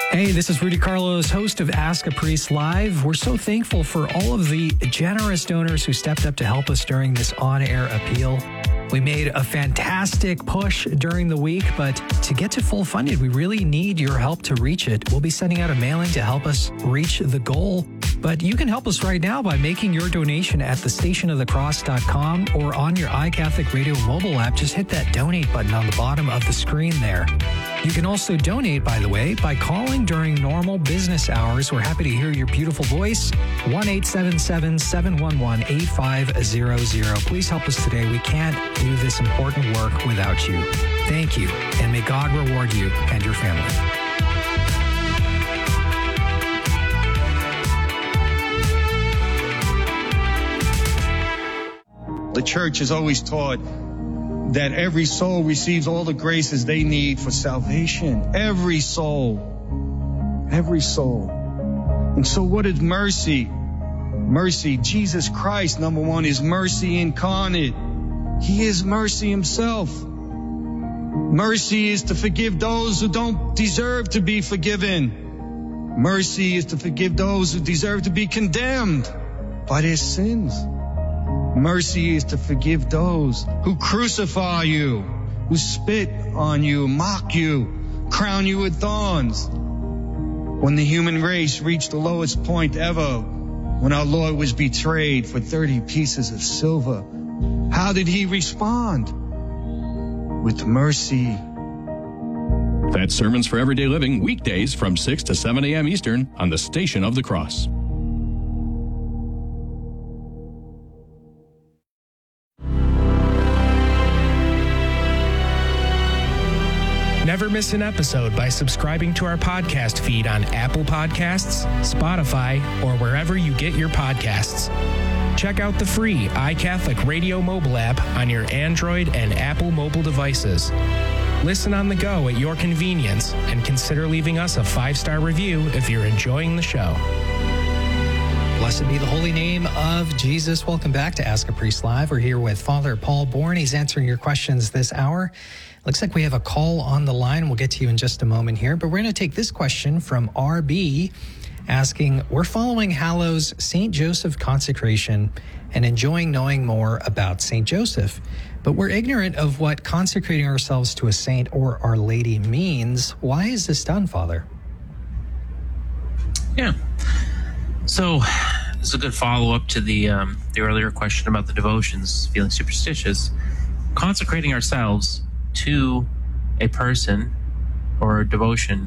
Hey, this is Rudy Carlos, host of Ask a Priest Live. We're so thankful for all of the generous donors who stepped up to help us during this on-air appeal. We made a fantastic push during the week, but to get to full funded, we really need your help to reach it. We'll be sending out a mailing to help us reach the goal. But you can help us right now by making your donation at thestationofthecross.com or on your iCatholic Radio mobile app. Just hit that donate button on the bottom of the screen there. You can also donate, by the way, by calling during normal business hours. We're happy to hear your beautiful voice. 1-877-711-8500. Please help us today. We can't do this important work without you. Thank you, and may God reward you and your family. The church has always taught that every soul receives all the graces they need for salvation. Every soul. Every soul. And so what is mercy? Mercy, Jesus Christ, number one, is mercy incarnate. He is mercy himself. Mercy is to forgive those who don't deserve to be forgiven. Mercy is to forgive those who deserve to be condemned by their sins. Mercy is to forgive those who crucify you, who spit on you, mock you, crown you with thorns. When the human race reached the lowest point ever, when our Lord was betrayed for 30 pieces of silver, how did he respond? With mercy. That's Sermons for Everyday Living, weekdays from 6 to 7 a.m. Eastern on the Station of the Cross. Never miss an episode by subscribing to our podcast feed on Apple Podcasts, Spotify, or wherever you get your podcasts. Check out the free iCatholic Radio mobile app on your Android and Apple mobile devices. Listen on the go at your convenience and consider leaving us a 5-star review if you're enjoying the show. Blessed be the holy name of Jesus. Welcome back to Ask a Priest Live. We're here with Father Paul Bourne. He's answering your questions this hour. Looks like we have a call on the line. We'll get to you in just a moment here. But we're going to take this question from RB asking, we're following Hallow's St. Joseph consecration and enjoying knowing more about St. Joseph. But we're ignorant of what consecrating ourselves to a saint or Our Lady means. Why is this done, Father? Yeah. So this is a good follow-up to the earlier question about the devotions, feeling superstitious. Consecrating ourselves to a person or a devotion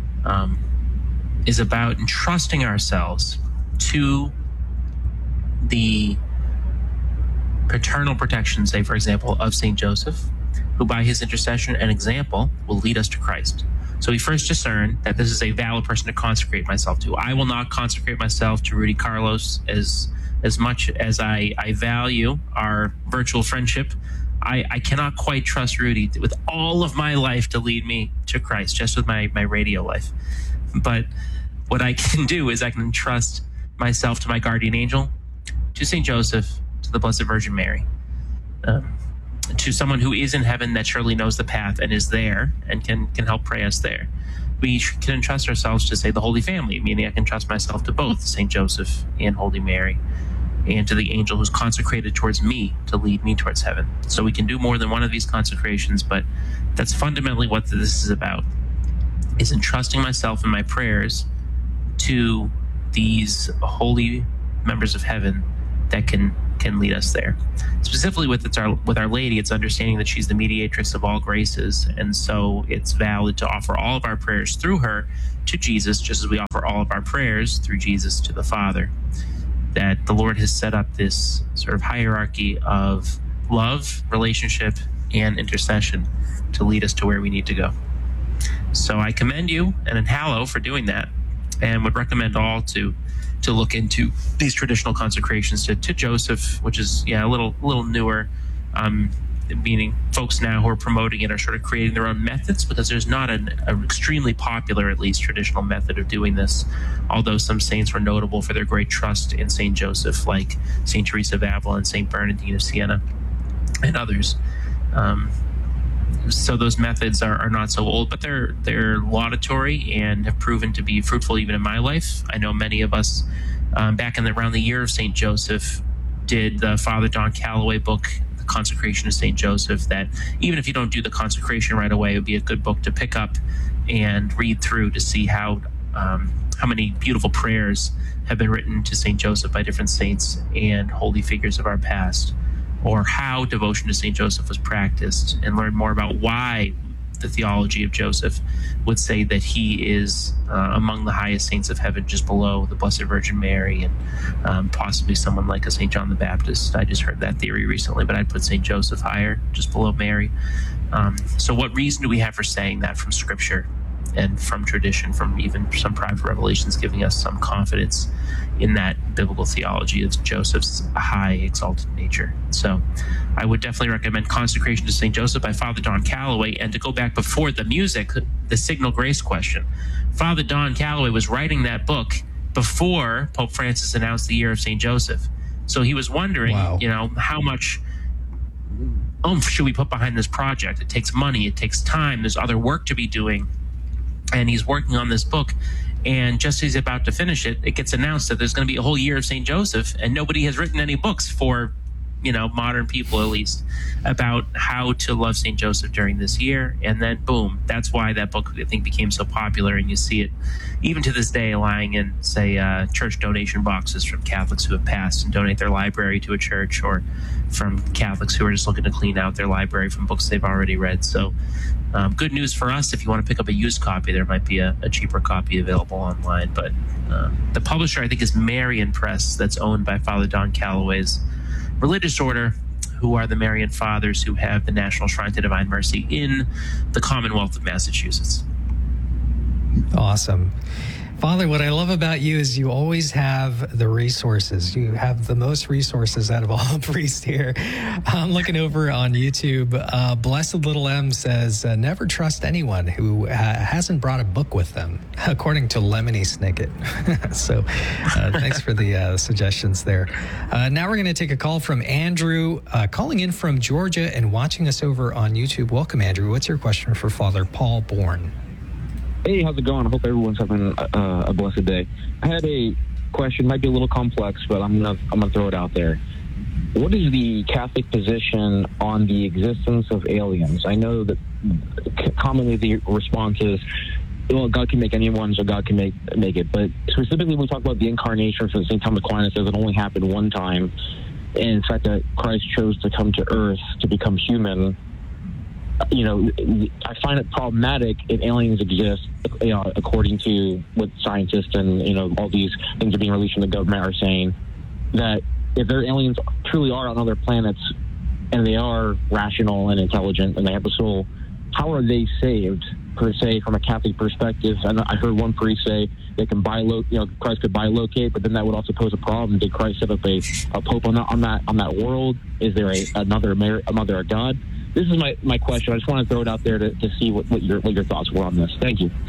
is about entrusting ourselves to the paternal protection, say, for example, of St. Joseph, who by his intercession and example will lead us to Christ. So we first discern that this is a valid person to consecrate myself to. I will not consecrate myself to Rudy Carlos as much as I value our virtual friendship. I cannot quite trust Rudy with all of my life to lead me to Christ, just with my radio life. But what I can do is I can entrust myself to my guardian angel, to St. Joseph, to the Blessed Virgin Mary, to someone who is in heaven that surely knows the path and is there and can help pray us there. We can entrust ourselves to, say, the Holy Family, meaning I can trust myself to both St. Joseph and Holy Mary, and to the angel who's consecrated towards me to lead me towards heaven. So we can do more than one of these consecrations, but that's fundamentally what this is about, is entrusting myself in my prayers to these holy members of heaven that can lead us there. Specifically with Our Lady, it's understanding that she's the mediatrix of all graces, and so it's valid to offer all of our prayers through her to Jesus, just as we offer all of our prayers through Jesus to the Father. That the Lord has set up this sort of hierarchy of love, relationship, and intercession to lead us to where we need to go. So I commend you and Hallow for doing that, and would recommend all to look into these traditional consecrations to Joseph, which is a little newer, meaning folks now who are promoting it are sort of creating their own methods, because there's not an extremely popular, at least traditional method of doing this, although some saints were notable for their great trust in St. Joseph, like St. Teresa of Avila and St. Bernardine of Siena and others. So those methods are not so old, but they're laudatory and have proven to be fruitful even in my life. I know many of us back around the year of St. Joseph did the Father Don Calloway book, The Consecration of St. Joseph, that even if you don't do the consecration right away, it would be a good book to pick up and read through to see how many beautiful prayers have been written to St. Joseph by different saints and holy figures of our past, or how devotion to St. Joseph was practiced, and learn more about why the theology of Joseph would say that he is among the highest saints of heaven, just below the Blessed Virgin Mary and possibly someone like a St. John the Baptist. I just heard that theory recently, but I'd put St. Joseph higher, just below Mary. So what reason do we have for saying that from Scripture and from tradition, from even some private revelations giving us some confidence in that biblical theology of Joseph's high exalted nature? So I would definitely recommend Consecration to St. Joseph by Father Don Calloway. And to go back before the music, the Signal Grace question, Father Don Calloway was writing that book before Pope Francis announced the year of St. Joseph. So he was wondering, how much oomph should we put behind this project? It takes money, it takes time, there's other work to be doing. And he's working on this book, and just as he's about to finish it, it gets announced that there's going to be a whole year of St. Joseph, and nobody has written any books for, modern people at least, about how to love St. Joseph during this year. And then, boom, that's why that book, I think, became so popular, and you see it even to this day lying in, say, church donation boxes from Catholics who have passed and donate their library to a church, or from Catholics who are just looking to clean out their library from books they've already read. So good news for us. If you want to pick up a used copy, there might be a cheaper copy available online. But the publisher, I think, is Marian Press, that's owned by Father Don Calloway's religious order, who are the Marian Fathers, who have the National Shrine to Divine Mercy in the Commonwealth of Massachusetts. Awesome. Father, what I love about you is you always have the resources. You have the most resources out of all priests here. I'm looking over on YouTube. Blessed Little M says, never trust anyone who hasn't brought a book with them, according to Lemony Snicket. So thanks for the suggestions there. Now we're going to take a call from Andrew, calling in from Georgia and watching us over on YouTube. Welcome, Andrew. What's your question for Father Paul Bourne? Hey, how's it going? I hope everyone's having a blessed day. I had a question, might be a little complex, but I'm gonna throw it out there. What is the Catholic position on the existence of aliens? I know that commonly the response is, well, God can make anyone, so God can make it. But specifically, when we talk about the incarnation for St. Thomas Aquinas, says it only happened one time, and in fact that Christ chose to come to earth to become human. I find it problematic if aliens exist, according to what scientists and, all these things are being released from the government are saying, that if their aliens truly are on other planets and they are rational and intelligent and they have a soul, how are they saved, per se, from a Catholic perspective? And I heard one priest say they can Christ could bilocate, but then that would also pose a problem. Did Christ set up a pope on that world? Is there a mother of God? This is my question. I just want to throw it out there to see what your thoughts were on this. Thank you.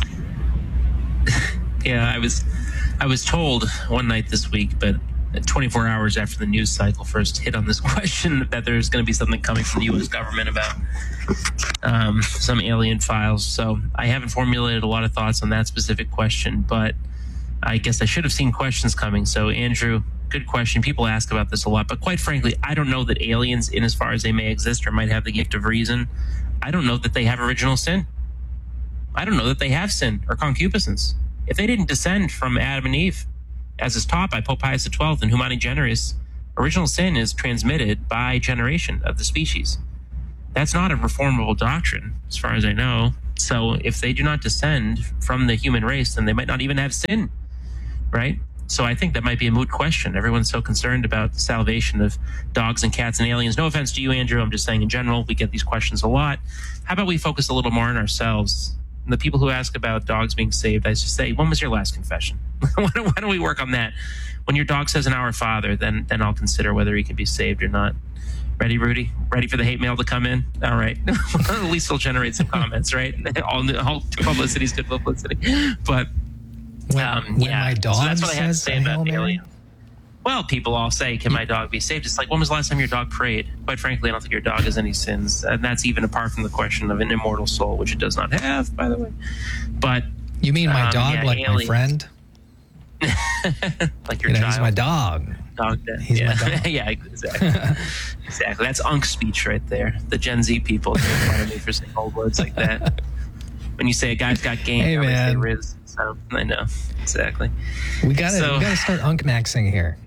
Yeah, I was told one night this week, but 24 hours after the news cycle first hit on this question, that there's going to be something coming from the U.S. government about some alien files. So I haven't formulated a lot of thoughts on that specific question, but I guess I should have seen questions coming. So Andrew, good question. People ask about this a lot, but quite frankly, I don't know that aliens, in as far as they may exist or might have the gift of reason, I don't know that they have original sin. I don't know that they have sin or concupiscence. If they didn't descend from Adam and Eve, as is taught by Pope Pius XII in Humani Generis, original sin is transmitted by generation of the species. That's not a reformable doctrine, as far as I know. So if they do not descend from the human race, then they might not even have sin, right? So I think that might be a moot question. Everyone's so concerned about the salvation of dogs and cats and aliens. No offense to you, Andrew. I'm just saying in general, we get these questions a lot. How about we focus a little more on ourselves? And the people who ask about dogs being saved, I just say, when was your last confession? Why don't we work on that? When your dog says an Our Father, then I'll consider whether he can be saved or not. Ready, Rudy? Ready for the hate mail to come in? All right. At least it'll generate some comments, right? All publicity is good publicity. But when my dog so that's what I have to say about aliens. well, people all say, can my dog be saved? It's like, when was the last time your dog prayed? Quite frankly, I don't think your dog has any sins. And that's even apart from the question of an immortal soul, which it does not have, by the way. But you mean my dog, like aliens. My friend? Like your child? He's my dog. Dog dead. He's my dog. Yeah, exactly. Exactly. That's Unk speech right there. The Gen Z people make fun of me for saying old words like that. When you say a guy's got game, hey, man. Say Riz. So I know. Exactly. We gotta start Unk-maxing here.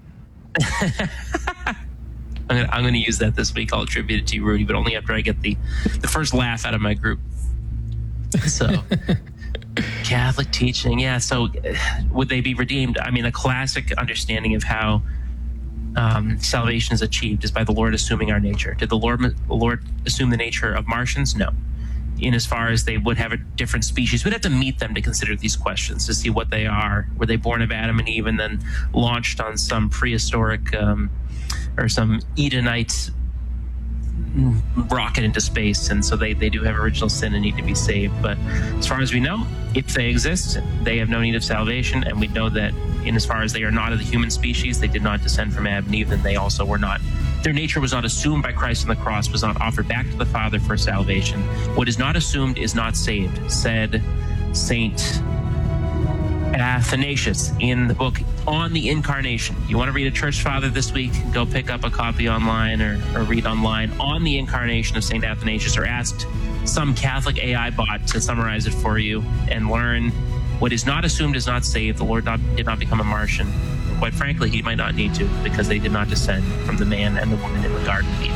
I'm gonna use that this week. I'll attribute it to you, Rudy, but only after I get the first laugh out of my group. So Catholic teaching, yeah. So would they be redeemed? I mean, a classic understanding of how salvation is achieved is by the Lord assuming our nature. Did the Lord assume the nature of Martians? No. In as far as they would have a different species, we'd have to meet them to consider these questions to see what they are. Were they born of Adam and Eve and then launched on some prehistoric or some Edenite rocket into space, and so they do have original sin and need to be saved. But as far as we know, if they exist, they have no need of salvation, and we know that in as far as they are not of the human species, they did not descend from Adam and Eve, and they also were not, their nature was not assumed by Christ on the cross, was not offered back to the Father for salvation. What is not assumed is not saved, said Saint Athanasius in the book On the Incarnation. You want to read a church father this week? Go pick up a copy online or read online On the Incarnation of St. Athanasius, or ask some Catholic AI bot to summarize it for you and learn what is not assumed is not saved. The Lord did not become a Martian. Quite frankly, he might not need to, because they did not descend from the man and the woman in the Garden of Eden.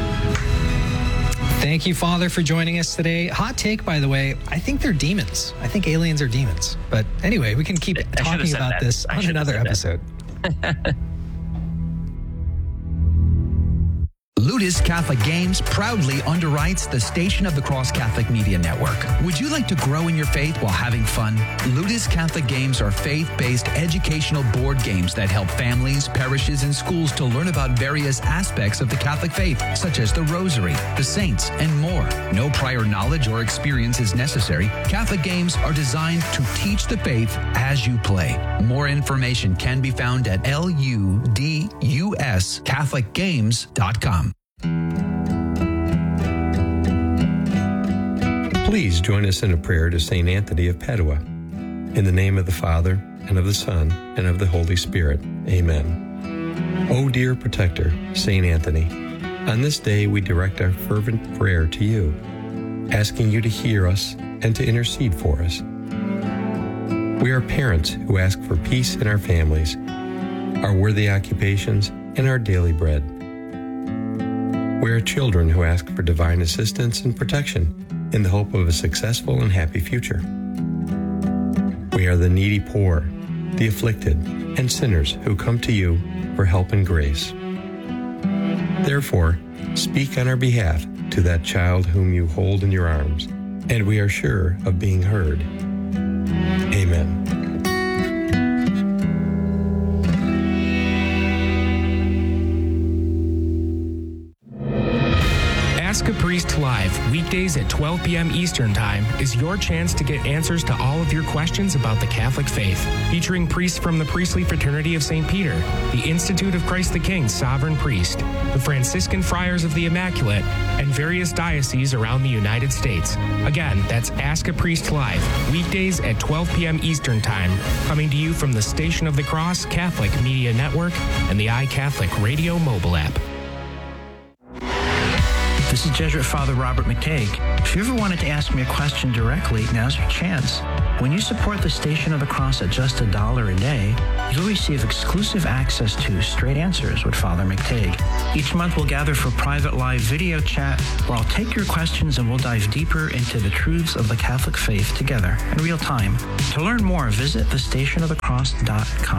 Thank you, Father, for joining us today. Hot take, by the way, I think they're demons. I think aliens are demons. But anyway, we can keep talking about this on another episode. Ludus Catholic Games proudly underwrites the Station of the Cross Catholic Media Network. Would you like to grow in your faith while having fun? Ludus Catholic Games are faith-based educational board games that help families, parishes, and schools to learn about various aspects of the Catholic faith, such as the Rosary, the Saints, and more. No prior knowledge or experience is necessary. Catholic games are designed to teach the faith as you play. More information can be found at luduscatholicgames.com. Please join us in a prayer to St. Anthony of Padua. In the name of the Father, and of the Son, and of the Holy Spirit. Amen. O dear protector, St. Anthony, on this day we direct our fervent prayer to you, asking you to hear us and to intercede for us. We are parents who ask for peace in our families, our worthy occupations, and our daily bread. We are children who ask for divine assistance and protection in the hope of a successful and happy future. We are the needy poor, the afflicted, and sinners who come to you for help and grace. Therefore, speak on our behalf to that child whom you hold in your arms, and we are sure of being heard. Amen. Ask a Priest Live, weekdays at 12 p.m. Eastern Time, is your chance to get answers to all of your questions about the Catholic faith. Featuring priests from the Priestly Fraternity of St. Peter, the Institute of Christ the King Sovereign Priest, the Franciscan Friars of the Immaculate, and various dioceses around the United States. Again, that's Ask a Priest Live, weekdays at 12 p.m. Eastern Time, coming to you from the Station of the Cross Catholic Media Network and the iCatholic Radio mobile app. This is Jesuit Father Robert McTague. If you ever wanted to ask me a question directly, now's your chance. When you support the Station of the Cross at just $1 a day, you'll receive exclusive access to Straight Answers with Father McTague. Each month we'll gather for private live video chat where I'll take your questions and we'll dive deeper into the truths of the Catholic faith together in real time. To learn more, visit thestationofthecross.com.